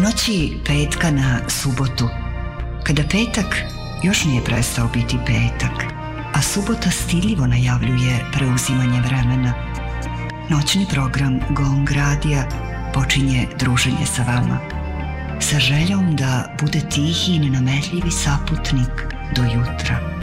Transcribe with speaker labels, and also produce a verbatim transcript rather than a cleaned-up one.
Speaker 1: noći petka na subotu, kada petak još nije prestao biti petak, a subota stidljivo najavljuje preuzimanje vremena, noćni program Gong radija počinje druženje sa vama, sa željom da bude tihi i nenametljivi saputnik do jutra.